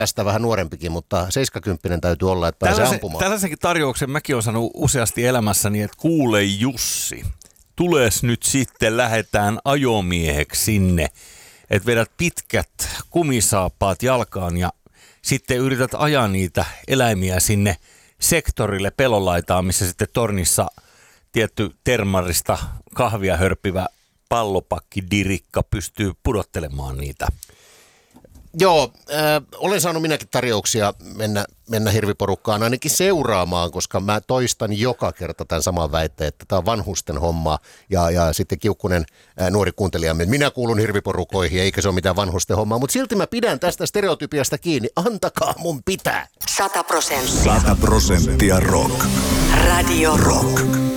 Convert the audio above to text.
tästä vähän nuorempikin, mutta 70 täytyy olla, että pääsee ampumaan. Tällaisenkin tarjouksen mäkin olen saanut useasti elämässäni, että kuule Jussi, tules nyt sitten, lähdetään ajomieheksi sinne, että vedät pitkät kumisaappaat jalkaan ja sitten yrität ajaa niitä eläimiä sinne sektorille pelolaitaan, missä sitten tornissa tietty termarista kahvia hörppivä pallopakkidirikka pystyy pudottelemaan niitä. Joo, olen saanut minäkin tarjouksia mennä hirviporukkaan ainakin seuraamaan, koska mä toistan joka kerta tämän saman väitteen, että tämä on vanhusten homma ja sitten Kiukkunen nuori kuuntelijamme, että minä kuulun hirviporukoihin eikä se ole mitään vanhusten hommaa, mutta silti mä pidän tästä stereotypiasta kiinni, antakaa mun pitää. 100% rock. Radio Rock.